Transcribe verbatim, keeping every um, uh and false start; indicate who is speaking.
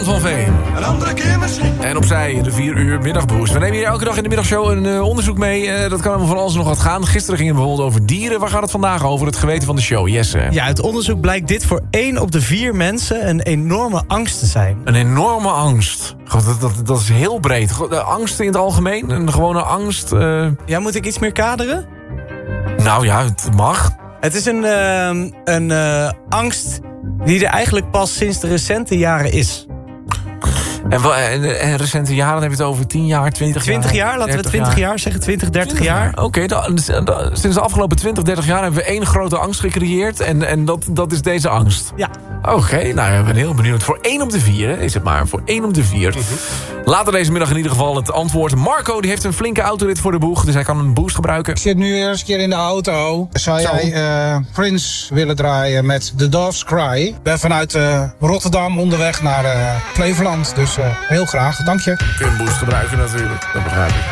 Speaker 1: van Veen.
Speaker 2: Een andere keer misschien.
Speaker 1: En opzij, de vier uur middagboost. We nemen hier elke dag in de middagshow een uh, onderzoek mee. Uh, dat kan allemaal van alles nog wat gaan. Gisteren ging het bijvoorbeeld over dieren. Waar gaat het vandaag over? Het geweten van de show. Jesse.
Speaker 3: Ja, uit onderzoek blijkt dit voor één op de vier mensen een enorme angst te zijn.
Speaker 1: Een enorme angst. God, dat, dat, dat is heel breed. God, de angst in het algemeen. Een gewone angst. Uh...
Speaker 3: Ja, moet ik iets meer kaderen?
Speaker 1: Nou ja, het mag.
Speaker 3: Het is een, uh, een uh, angst die er eigenlijk pas sinds de recente jaren is.
Speaker 1: En, en, en recente jaren, dan heb je het over tien jaar, twintig jaar?
Speaker 3: twintig jaar, laten we twintig jaar. jaar zeggen, twintig, dertig jaar.
Speaker 1: Oké, okay, sinds de afgelopen twintig, dertig jaar hebben we één grote angst gecreëerd. En, en dat, dat is deze angst.
Speaker 3: Ja.
Speaker 1: Oké, okay, nou, ik ben heel benieuwd. Voor één op de vier, hè, is het maar. Voor één op de vier. Mm-hmm. Later deze middag in ieder geval het antwoord. Marco, die heeft een flinke autorit voor de boeg, dus hij kan een boost gebruiken.
Speaker 4: Ik zit nu eerst een keer in de auto. Zou Zo. jij uh, Prince willen draaien met The Dove's Cry? Ik ben vanuit uh, Rotterdam onderweg naar uh, Flevoland, dus uh, heel graag. Dank je.
Speaker 1: Kun je een boost gebruiken natuurlijk, dat begrijp ik.